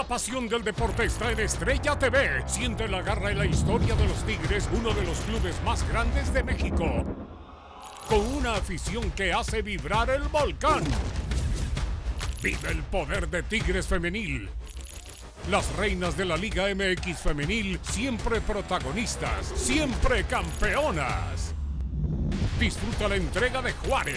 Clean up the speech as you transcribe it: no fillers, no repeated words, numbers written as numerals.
pasión del deporte está en Estrella TV. Siente la garra y la historia de los Tigres, uno de los clubes más grandes de México, con una afición que hace vibrar el volcán. Vive el poder de Tigres Femenil. Las reinas de la Liga MX Femenil, siempre protagonistas, siempre campeonas. Disfruta la entrega de Juárez,